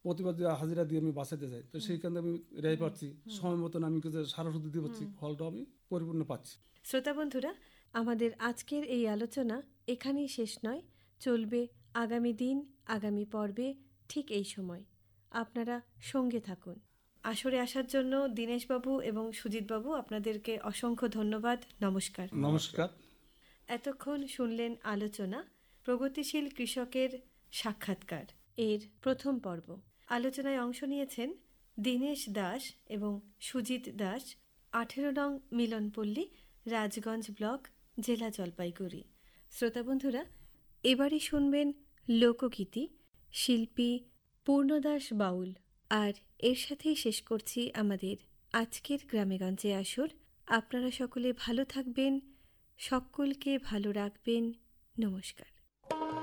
প্রতিবাদ হাজিরা দিয়ে আমি বাঁচাতে যাই, তো সেইখানে আমি রেহাই পাচ্ছি, সময় মতন আমি সারা সুদ দিতে পারছি, ফলটা আমি পরিপূর্ণ পাচ্ছি। শ্রোতা বন্ধুরা, আমাদের আজকের এই আলোচনা এখানেই শেষ নয়, চলবে আগামী দিন, আগামী পর্বে ঠিক এই সময়। আপনারা সঙ্গে থাকুন। আসরে আসার জন্য দীনেশবাবু এবং সুজিতবাবু আপনাদেরকে অসংখ্য ধন্যবাদ। নমস্কার। নমস্কার। এতক্ষণ শুনলেন আলোচনা প্রগতিশীল কৃষকের সাক্ষাৎকার এর প্রথম পর্ব। আলোচনায় অংশ নিয়েছেন দীনেশ দাস এবং সুজিত দাস, 18 নং মিলনপল্লী, রাজগঞ্জ ব্লক, জেলা জলপাইগুড়ি। শ্রোতা বন্ধুরা, এবারই শুনবেন লোকগীতি, শিল্পী পূর্ণদাস বাউল। আর এর সাথেই শেষ করছি আমাদের আজকের গ্রামেগঞ্জে আসর। আপনারা সকলে ভালো থাকবেন, সকলকে ভালো রাখবেন। নমস্কার।